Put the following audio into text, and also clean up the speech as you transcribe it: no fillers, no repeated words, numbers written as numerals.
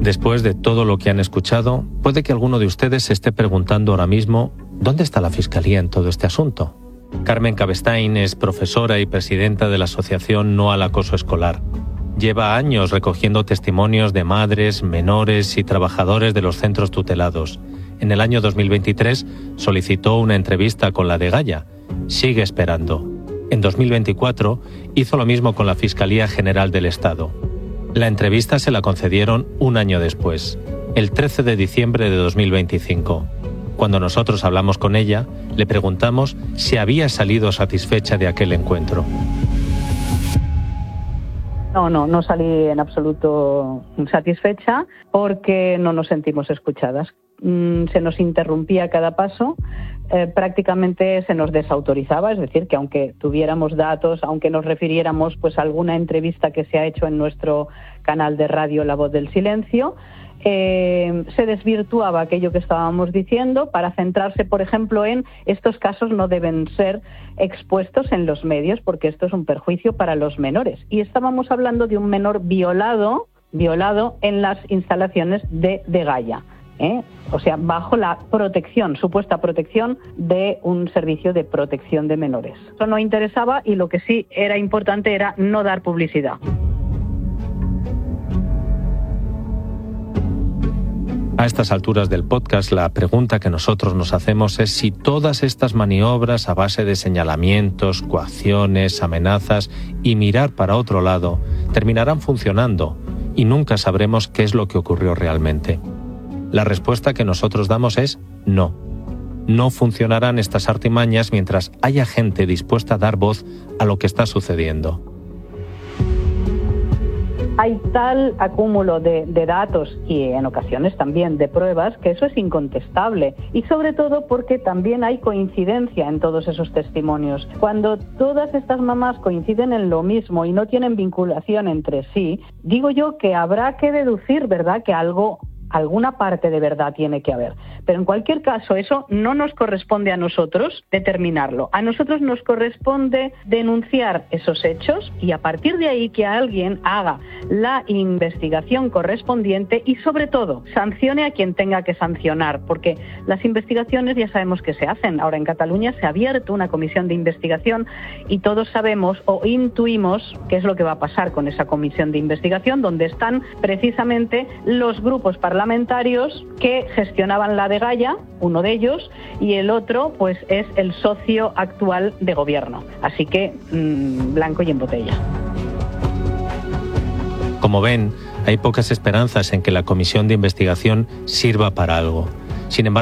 Después de todo lo que han escuchado, puede que alguno de ustedes se esté preguntando ahora mismo ¿dónde está la Fiscalía en todo este asunto? Carmen Cabestain es profesora y presidenta de la asociación No al Acoso Escolar. Lleva años recogiendo testimonios de madres, menores y trabajadores de los centros tutelados. En el año 2023 solicitó una entrevista con la Dgaia. Sigue esperando. En 2024 hizo lo mismo con la Fiscalía General del Estado. La entrevista se la concedieron un año después, el 13 de diciembre de 2025. Cuando nosotros hablamos con ella, le preguntamos si había salido satisfecha de aquel encuentro. No salí en absoluto satisfecha porque no nos sentimos escuchadas. Se nos interrumpía cada paso, prácticamente se nos desautorizaba, es decir, que aunque tuviéramos datos, aunque nos refiriéramos pues a alguna entrevista que se ha hecho en nuestro canal de radio La Voz del Silencio, se desvirtuaba aquello que estábamos diciendo para centrarse, por ejemplo, en estos casos no deben ser expuestos en los medios porque esto es un perjuicio para los menores. Y estábamos hablando de un menor violado en las instalaciones de Dgaia. O sea, bajo la protección, supuesta protección de un servicio de protección de menores. Eso no interesaba y lo que sí era importante era no dar publicidad. A estas alturas del podcast, la pregunta que nosotros nos hacemos es si todas estas maniobras a base de señalamientos, coacciones, amenazas y mirar para otro lado terminarán funcionando y nunca sabremos qué es lo que ocurrió realmente. La respuesta que nosotros damos es no. No funcionarán estas artimañas mientras haya gente dispuesta a dar voz a lo que está sucediendo. Hay tal acúmulo de datos y en ocasiones también de pruebas que eso es incontestable y sobre todo porque también hay coincidencia en todos esos testimonios. Cuando todas estas mamás coinciden en lo mismo y no tienen vinculación entre sí, digo yo que habrá que deducir, ¿verdad?, que alguna parte de verdad tiene que haber. Pero en cualquier caso, eso no nos corresponde a nosotros determinarlo. A nosotros nos corresponde denunciar esos hechos y a partir de ahí que alguien haga la investigación correspondiente y sobre todo sancione a quien tenga que sancionar, porque las investigaciones ya sabemos que se hacen. Ahora en Cataluña se ha abierto una comisión de investigación y todos sabemos o intuimos qué es lo que va a pasar con esa comisión de investigación, donde están precisamente los grupos parlamentarios que gestionaban la Dgaia, uno de ellos, y el otro pues es el socio actual de gobierno. Así que blanco y en botella. Como ven, hay pocas esperanzas en que la comisión de investigación sirva para algo. Sin embargo,